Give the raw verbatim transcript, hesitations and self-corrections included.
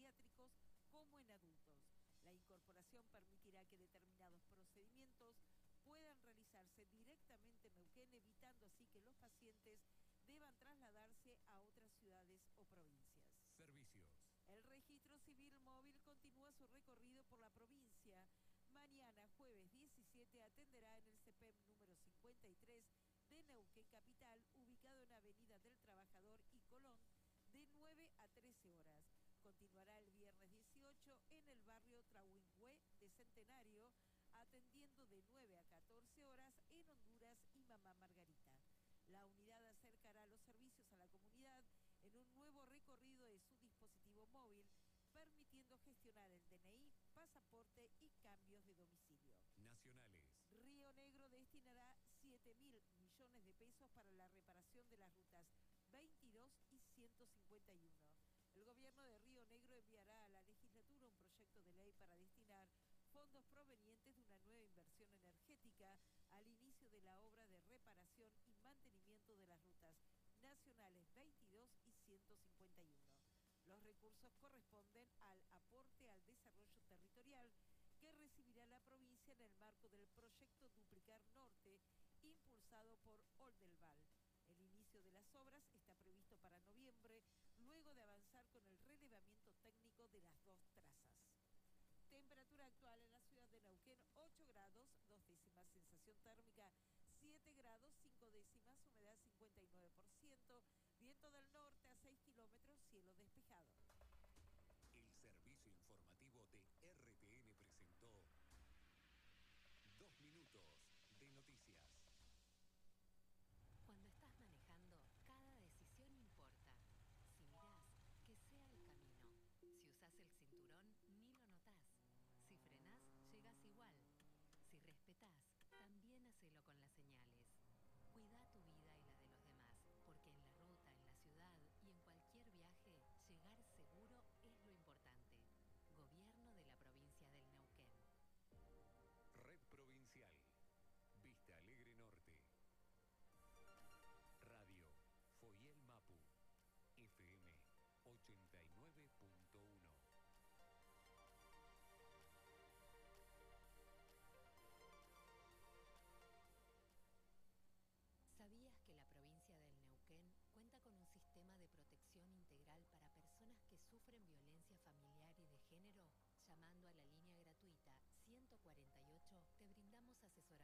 pediátricos como en adultos. La incorporación permitirá que determinados procedimientos puedan realizarse directamente en Neuquén, evitando así que los pacientes deban trasladarse a otras ciudades o provincias. Servicios. El registro civil móvil continúa su recorrido por la provincia. Mañana, jueves diecisiete, atenderá en el C E P E M número cincuenta y tres de Neuquén Capital, ubicado en Avenida del Trabajador y Colón, de nueve a trece horas. Continuará el viernes dieciocho en el barrio Trahuingüe de Centenario, atendiendo de nueve a catorce horas en Honduras y Mamá Margarita. La unidad acercará los servicios a la comunidad en un nuevo recorrido de su dispositivo móvil, permitiendo gestionar el D N I, pasaporte y cambios de domicilio. Nacionales. Río Negro destinará siete mil millones de pesos para la reparación de las rutas veintidós y ciento cincuenta y uno. El gobierno de Río Negro enviará a la legislatura un proyecto de ley para destinar fondos provenientes de una nueva inversión energética al inicio de la obra de reparación y mantenimiento de las rutas nacionales veintidós y ciento cincuenta y uno. Los recursos corresponden al aporte al desarrollo territorial que recibirá la provincia en el marco del proyecto Duplicar Norte, impulsado por Oldelval. El inicio de las obras está previsto para noviembre, luego de avanzar con el relevamiento técnico de las dos trazas. Temperatura actual en la ciudad de Neuquén, ocho grados, dos décimas, sensación térmica siete grados, cinco décimas, humedad cincuenta y nueve por ciento, viento del norte a seis kilómetros, cielo despejado. El servicio informativo de R T N presentó Dos Minutos de Noticias. Cuando estás manejando, cada decisión importa. Si mirás, que sea el camino. Si usás el cinturón, ni lo notás. Si frenás, llegás igual. Si respetás, también hacelo con las señales. Cuida tu vida y la de los demás, porque en la ruta, en la ciudad y en cualquier viaje, llegar seguro es lo importante. Gobierno de la provincia del Neuquén. Red Provincial. Vista Alegre Norte. Radio Foyel Mapu. F M ochenta y nueve punto uno. ¿Sabías que la provincia del Neuquén cuenta con un sistema de protección integral para personas que sufren violencia familiar y de género? Llamando a la línea gratuita ciento cuarenta y ocho, te brindamos asesoramiento